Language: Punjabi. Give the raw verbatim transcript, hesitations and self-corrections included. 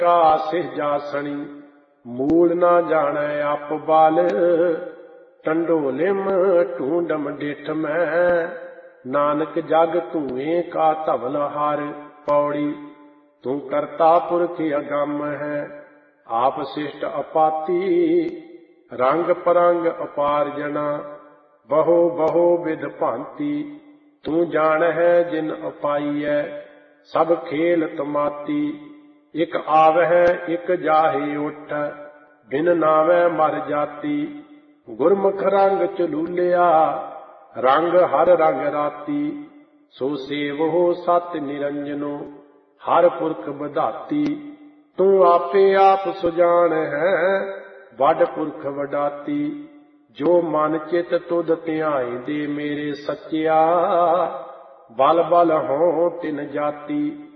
ਸਿਹ ਜਾਸਣੀ ਮੂਲ ਨਾ ਜਾਣੈ ਆਪ ਬਲ। ਟੰਡੋਲਿਮ ਢੂੰਡਮ ਡਿਠ ਮੈਂ ਨਾਨਕ ਜਗ ਧੂਏ ਕਾ ਧਵਲ ਹਰ। ਪੌੜੀ ਤੂੰ ਕਰਤਾ ਪੁਰਖ ਅਗੰਮ ਹੈ ਆਪ ਸਿਸ਼ਟ ਅਪਾਤੀ। ਰੰਗ ਪਰੰਗ ਅਪਾਰ ਜਨਾ ਬਹੁ ਬਹੁ ਵਿਧ ਭਾਂਤੀ। ਤੂੰ ਜਾਣ ਹੈ ਜਿਨ ਅਪਾਈਐ ਸਭ ਖੇਲ ਤਮਾਤੀ। ਇਕ ਆਵਹਿ ਇਕ ਜਾਹੇ ਉਠ ਬਿਨ ਨਾਵੈ ਮਰ ਜਾਤੀ। ਗੁਰਮੁਖ ਰੰਗ ਚਲੂਲਿਆ ਰੰਗ ਹਰ ਰੰਗ ਰਾਤੀ। ਸੋ ਸੇਵਹੁ ਸਤਿ ਨਿਰੰਜਨੋ ਹਰ ਪੁਰਖ ਬਧਾਤੀ। ਤੂੰ ਆਪੇ ਆਪ ਸੁਜਾਨ ਹੈ ਵੱਡ ਪੁਰਖ ਵਡਾਤੀ। ਜੋ ਮਨ ਚਿਤ ਤੁਧ ਧਿਆਏ ਦੇ ਮੇਰੇ ਸੱਚਿਆ ਬਲ ਬਲ ਹੋਂ ਤਿਨ ਜਾਤੀ।